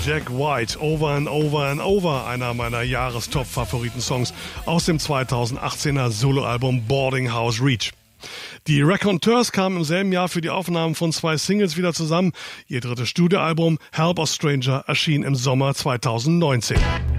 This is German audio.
Jack White, Over and Over and Over, einer meiner Jahrestop-Favoriten-Songs aus dem 2018er Soloalbum Boarding House Reach. Die Raconteurs kamen im selben Jahr für die Aufnahmen von 2 Singles wieder zusammen. Ihr drittes Studioalbum Help a Stranger erschien im Sommer 2019.